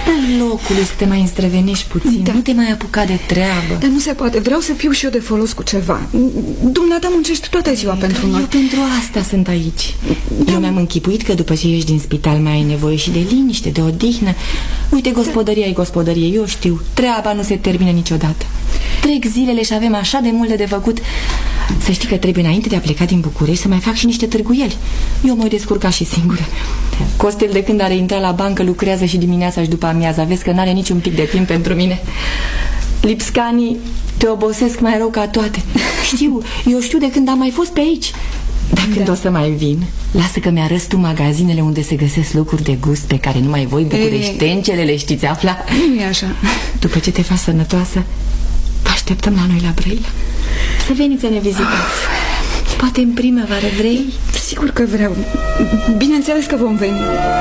Dă locului să te mai înstrăvenești puțin. Nu te mai apuca de treabă. Dar nu se poate, vreau să fiu și eu de folos cu ceva. Dumneata muncești toată ziua pentru noi. Eu pentru asta sunt aici. Eu mi-am închipuit că după ce ieși din spital mai ai nevoie și de liniște, de odihnă. Uite, gospodăria e gospodărie, eu știu. Treaba nu se termină niciodată. Trec zilele și avem așa de multe de făcut. Să știi că trebuie înainte de a pleca din București să mai fac și niște târguieli. Eu mă descurca și singură. Costel de când are intrat la bancă lucrează și dimineața și după amiaza. Vezi că n-are niciun pic de timp pentru mine. Lipscanii te obosesc mai rău ca toate. Știu, eu știu de când am mai fost pe aici. Dar când o să mai vin, lasă că mi-arăți tu magazinele unde se găsesc lucruri de gust pe care numai voi bucureștencele le știți afla. Nu e așa. După ce te faci sănătoasă, vă așteptăm la noi la Brăila. Să veniți să ne vizitați. Poate în primăvară, vrei? Sigur că vreau. Bineînțeles că vom veni.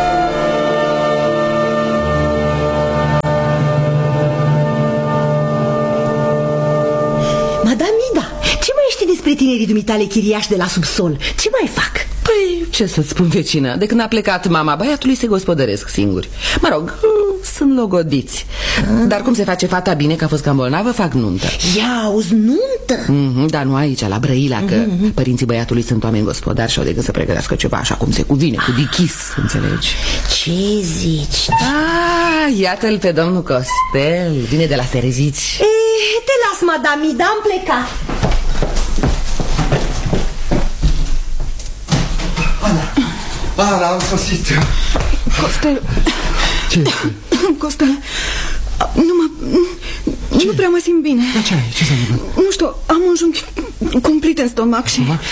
Madame Ida, ce mai știi despre tinerii dumitale chiriași de la subsol? Ce mai fac? Păi, ce să-ți spun, vecină? De când a plecat mama băiatului se gospodăresc singuri. Mă rog, sunt logodiți. Dar cum se face fata bine, că a fost cam bolnavă, fac nuntă. Ia, auzi, nuntă? Dar nu aici, la Brăila, că părinții băiatului sunt oameni gospodari și au de gând să pregătească ceva așa cum se cuvine, cu dichis, înțelegi? Ce zici? Iată-l pe domnul Costel, vine de la Serezici. Te las, madame Ida, am plecat. Ana, am sosit. Costel. Ce? Costel, nu prea mă simt bine. Dar ce ai? Ce s-a întâmplat? Nu știu, am un junghi cumplit în stomac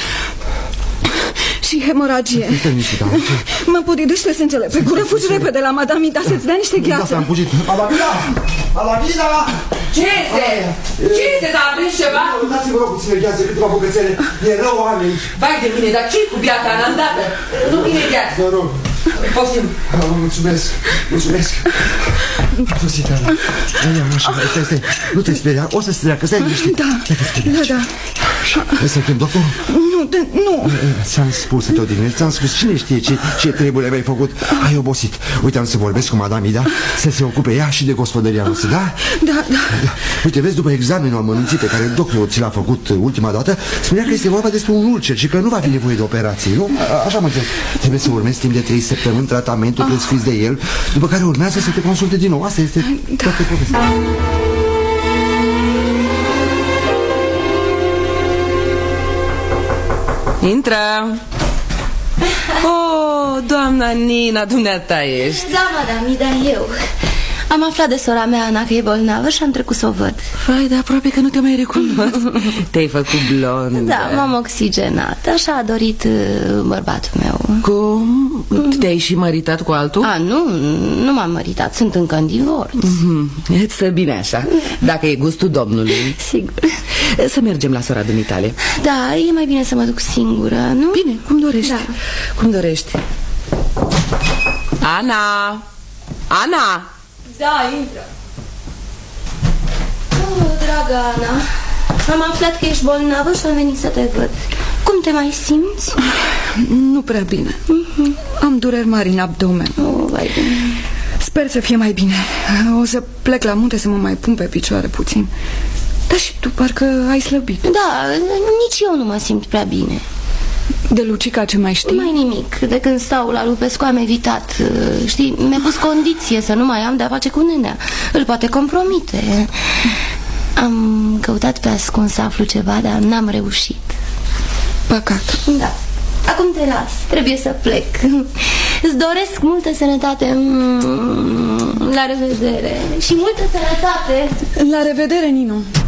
și hemoragie. Mă podidește sângele pe gură. Fugi repede la madame Ida să-ți dea niște gheață. Da, am fugit. Madame Ida! Ce este? Ce este? S-a aprins ceva? Dați-vă rog puține gheață, câteva bucățele. E rău, oameni. Vai de mine, dar ce-i cu biata Ana, îndată? Nu vine gheață. Vă rog. Poftim. Mulțumesc. Sosit, Ana. Ia, așa, stai. Nu te speria, o să-ți treacă, stai liniștit. Da. Vrei să chem doctor? Nu. Ți-am spus să te odihnești, ți-am spus, cine știe ce trebuie mi-ai făcut. Ai obosit. Uite, am să vorbesc cu madame Ida să se ocupe ea și de gospodăria noastră, da? Da. Uite, vezi, după examenul amănunțit pe care doctorul ți l-a făcut ultima dată, spunea că este vorba despre un ulcer și că nu va fi nevoie de operație, nu? Așa mă înțeleg. Trebuie să urmezi timp de 3 săptămâni tratamentul prescris de el, după care urmează să te consulte din nou. Asta este toată povestea. Intră! Oh, doamna Nina, dumneata ești. Da, madame Ida, eu. Am aflat de sora mea, Ana, că e bolnavă și am trecut să o văd. Vai, de aproape că nu te mai recunosc. Te-ai făcut blondă. Da, m-am oxigenat. Așa a dorit bărbatul meu. Cum? Te-ai și măritat cu altul? Nu m-am măritat, sunt încă în divorț. Îți stă bine așa, dacă e gustul domnului. Sigur. Să mergem la sora dumitale. Da, e mai bine să mă duc singură, nu? Bine, cum dorești. Da. Cum dorești. Ana! Da, intră. Oh, dragă Ana, am aflat că ești bolnavă și am venit să te văd. Cum te mai simți? Nu prea bine. Am dureri mari în abdomen. Vai de mine. Sper să fie mai bine. O să plec la munte să mă mai pun pe picioare puțin. Dar și tu parcă ai slăbit. Da, nici eu nu mă simt prea bine. De Lucica ce mai știi? Mai nimic. De când stau la Lupescu am evitat. Știi, mi-a pus condiție să nu mai am de-a face cu nenea. Îl poate compromite. Am căutat pe ascuns să aflu ceva, dar n-am reușit. Păcat. Da. Acum te las, trebuie să plec. Îți doresc multă sănătate. La revedere. Și multă sănătate. La revedere, Nino.